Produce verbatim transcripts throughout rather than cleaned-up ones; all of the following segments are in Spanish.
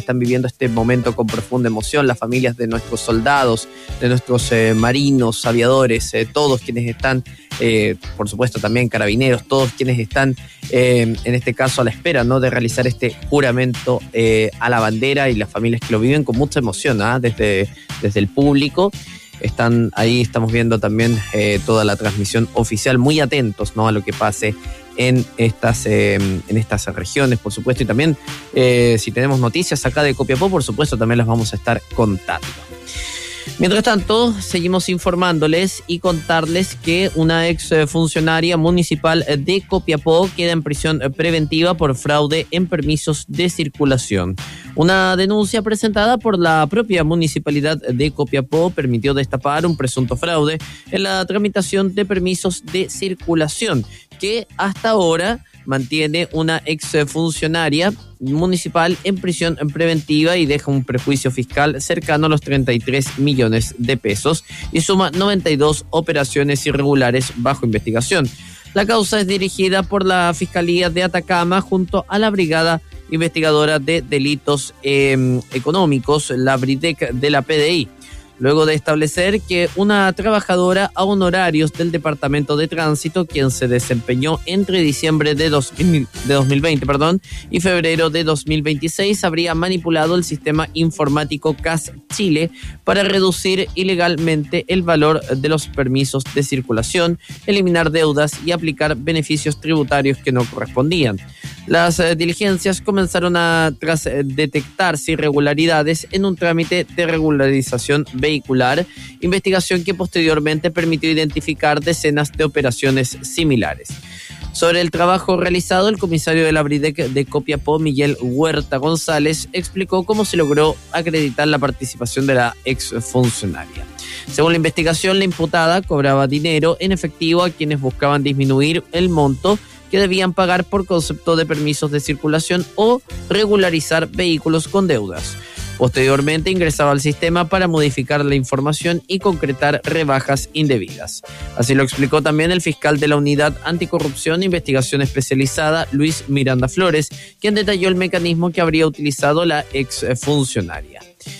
están viviendo este momento con profunda emoción, las familias de nuestros soldados, de nuestros eh, marinos, aviadores, eh, todos quienes están, eh, por supuesto también carabineros, todos quienes están eh, en este caso a la espera, ¿no?, de realizar este juramento eh, a la bandera, y las familias que lo viven con mucha emoción, ¿eh? desde, desde el público. Están ahí, estamos viendo también eh, toda la transmisión oficial, muy atentos, ¿no?, a lo que pase en estas, eh, en estas regiones, por supuesto, y también eh, si tenemos noticias acá de Copiapó, por supuesto, también las vamos a estar contando. Mientras tanto, seguimos informándoles y contarles que una ex funcionaria municipal de Copiapó queda en prisión preventiva por fraude en permisos de circulación. Una denuncia presentada por la propia municipalidad de Copiapó permitió destapar un presunto fraude en la tramitación de permisos de circulación que hasta ahora mantiene una ex funcionaria municipal en prisión preventiva y deja un perjuicio fiscal cercano a los treinta y tres millones de pesos y suma noventa y dos operaciones irregulares bajo investigación. La causa es dirigida por la Fiscalía de Atacama junto a la Brigada Investigadora de Delitos eh, Económicos, la BRIDEC de la P D I. Luego de establecer que una trabajadora a honorarios del Departamento de Tránsito, quien se desempeñó entre diciembre de, dos mil, de dos mil veinte perdón, y febrero de dos mil veintiséis, habría manipulado el sistema informático C A S Chile para reducir ilegalmente el valor de los permisos de circulación, eliminar deudas y aplicar beneficios tributarios que no correspondían. Las eh, diligencias comenzaron a tras eh, detectarse irregularidades en un trámite de regularización vehicular, investigación que posteriormente permitió identificar decenas de operaciones similares. Sobre el trabajo realizado, el comisario de la BRIDEC de Copiapó, Miguel Huerta González, explicó cómo se logró acreditar la participación de la exfuncionaria. Según la investigación, la imputada cobraba dinero en efectivo a quienes buscaban disminuir el monto que debían pagar por concepto de permisos de circulación o regularizar vehículos con deudas. Posteriormente ingresaba al sistema para modificar la información y concretar rebajas indebidas. Así lo explicó también el fiscal de la Unidad Anticorrupción e Investigación Especializada, Luis Miranda Flores, quien detalló el mecanismo que habría utilizado la exfuncionaria.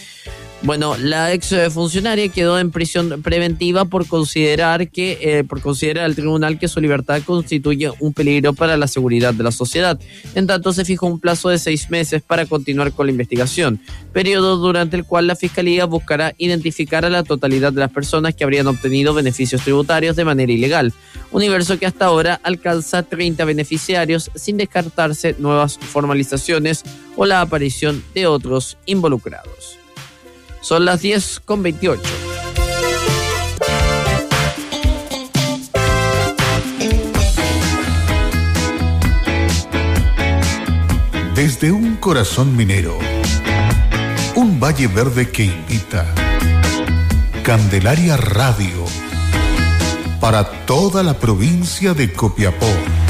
Bueno, la ex funcionaria quedó en prisión preventiva por considerar que eh, por considerar al tribunal que su libertad constituye un peligro para la seguridad de la sociedad. En tanto, se fijó un plazo de seis meses para continuar con la investigación, periodo durante el cual la Fiscalía buscará identificar a la totalidad de las personas que habrían obtenido beneficios tributarios de manera ilegal, universo que hasta ahora alcanza treinta beneficiarios, sin descartarse nuevas formalizaciones o la aparición de otros involucrados. Son las diez con veintiocho. Desde un corazón minero, un valle verde que invita. Candelaria Radio, para toda la provincia de Copiapó.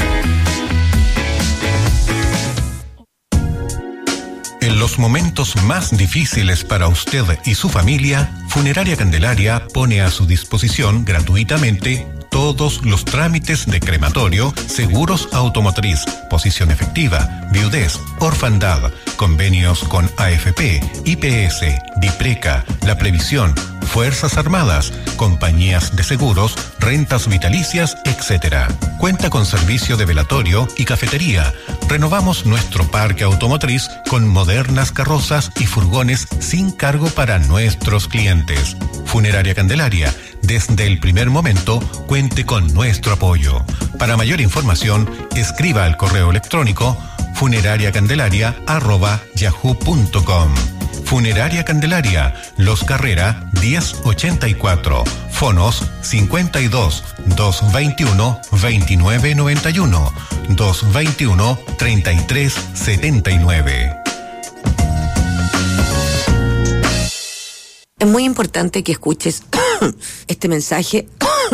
En los momentos más difíciles para usted y su familia, Funeraria Candelaria pone a su disposición gratuitamente todos los trámites de crematorio, seguros automotriz, posición efectiva, viudez, orfandad, convenios con A F P, I P S, DIPRECA, La Previsión, Fuerzas Armadas, compañías de seguros, rentas vitalicias, etcétera. Cuenta con servicio de velatorio y cafetería. Renovamos nuestro parque automotriz con modernas carrozas y furgones sin cargo para nuestros clientes. Funeraria Candelaria, desde el primer momento, cuente con nuestro apoyo. Para mayor información, escriba al correo electrónico funerariacandelaria arroba yahoo punto com. Funeraria Candelaria, Los Carrera diez ochenta y cuatro, fonos cincuenta y dos, doscientos veintiuno, veintinueve noventa y uno, doscientos veintiuno, treinta y tres setenta y nueve. Es muy importante que escuches este mensaje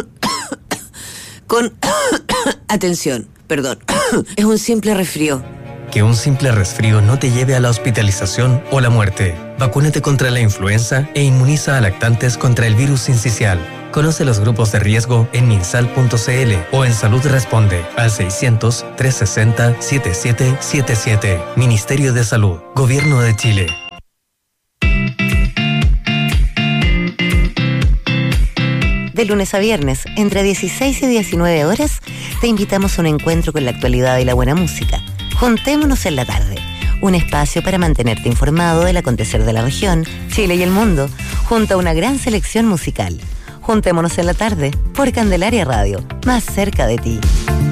con atención, perdón. Es un simple resfrío. Que un simple resfrío no te lleve a la hospitalización o la muerte. Vacúnate contra la influenza e inmuniza a lactantes contra el virus sincicial. Conoce los grupos de riesgo en minsal punto c l o en Salud Responde al seiscientos, trescientos sesenta, setenta y siete setenta y siete. Ministerio de Salud, Gobierno de Chile. De lunes a viernes, entre dieciséis y diecinueve horas, te invitamos a un encuentro con la actualidad y la buena música. Juntémonos en la tarde. Un espacio para mantenerte informado del acontecer de la región, Chile y el mundo, junto a una gran selección musical. Juntémonos en la tarde, por Candelaria Radio, más cerca de ti.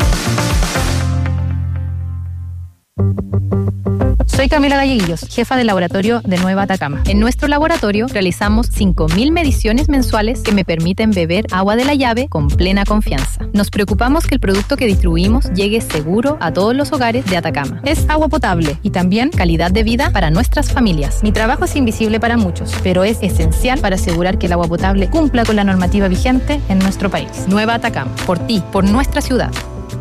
Soy Camila Galleguillos, jefa del laboratorio de Nueva Atacama. En nuestro laboratorio realizamos cinco mil mediciones mensuales que me permiten beber agua de la llave con plena confianza. Nos preocupamos que el producto que distribuimos llegue seguro a todos los hogares de Atacama. Es agua potable y también calidad de vida para nuestras familias. Mi trabajo es invisible para muchos, pero es esencial para asegurar que el agua potable cumpla con la normativa vigente en nuestro país. Nueva Atacama, por ti, por nuestra ciudad.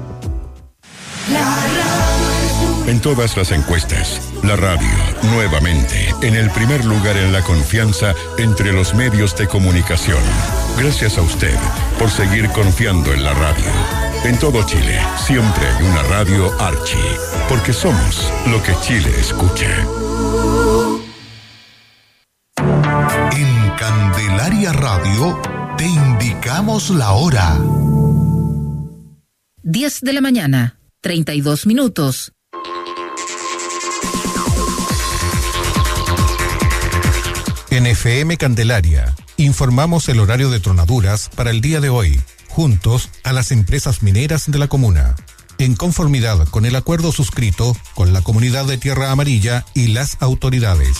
En todas las encuestas, la radio, nuevamente, en el primer lugar en la confianza entre los medios de comunicación. Gracias a usted por seguir confiando en la radio. En todo Chile, siempre hay una radio Archi, porque somos lo que Chile escucha. En Candelaria Radio, te indicamos la hora. diez de la mañana, treinta y dos minutos. En F M Candelaria, informamos el horario de tronaduras para el día de hoy, juntos a las empresas mineras de la comuna, en conformidad con el acuerdo suscrito con la comunidad de Tierra Amarilla y las autoridades.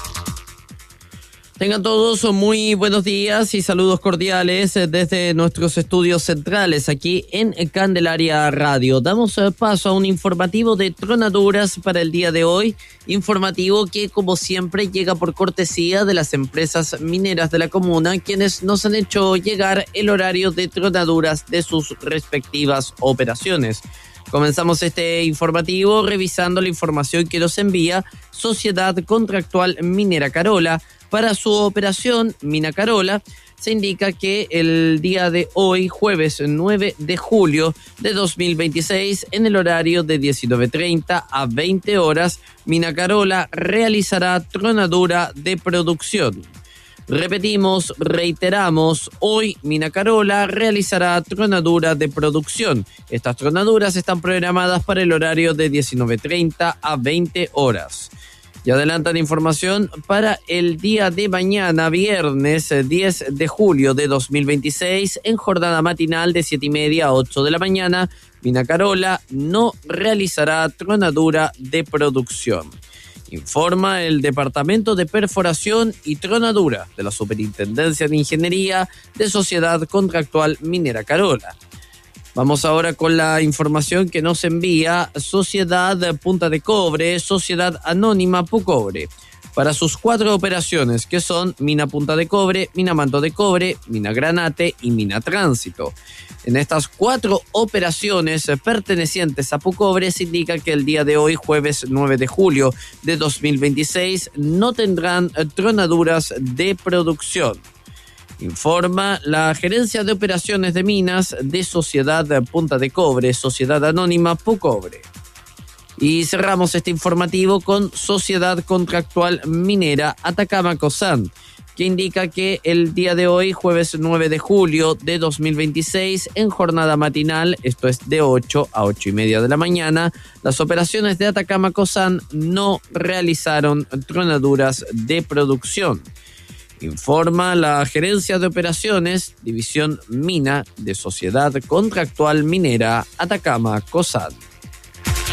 Tengan todos muy buenos días y saludos cordiales desde nuestros estudios centrales aquí en Candelaria Radio. Damos paso a un informativo de tronaduras para el día de hoy, informativo que como siempre llega por cortesía de las empresas mineras de la comuna, quienes nos han hecho llegar el horario de tronaduras de sus respectivas operaciones. Comenzamos este informativo revisando la información que nos envía Sociedad Contractual Minera Carola. Para su operación Mina Carola, se indica que el día de hoy, jueves nueve de julio de dos mil veintiséis, en el horario de diecinueve treinta a veinte horas, Mina Carola realizará tronadura de producción. Repetimos, reiteramos, hoy Mina Carola realizará tronadura de producción. Estas tronaduras están programadas para el horario de diecinueve treinta a veinte horas. Y adelantan información para el día de mañana, viernes diez de julio de dos mil veintiséis, en jornada matinal de siete y media a ocho de la mañana, Mina Carola no realizará tronadura de producción. Informa el Departamento de Perforación y Tronadura de la Superintendencia de Ingeniería de Sociedad Contractual Minera Carola. Vamos ahora con la información que nos envía Sociedad Punta de Cobre, Sociedad Anónima Pucobre. Para sus cuatro operaciones, que son Mina Punta de Cobre, Mina Manto de Cobre, Mina Granate y Mina Tránsito. En estas cuatro operaciones pertenecientes a Pucobre se indica que el día de hoy, jueves nueve de julio de dos mil veintiséis, no tendrán tronaduras de producción. Informa la Gerencia de Operaciones de Minas de Sociedad Punta de Cobre, Sociedad Anónima Pucobre. Y cerramos este informativo con Sociedad Contractual Minera Atacama Cosan, que indica que el día de hoy, jueves nueve de julio de dos mil veintiséis, en jornada matinal, esto es de ocho a ocho y media de la mañana, las operaciones de Atacama Cosan no realizaron tronaduras de producción. Informa la Gerencia de Operaciones, División Mina de Sociedad Contractual Minera Atacama Cosan.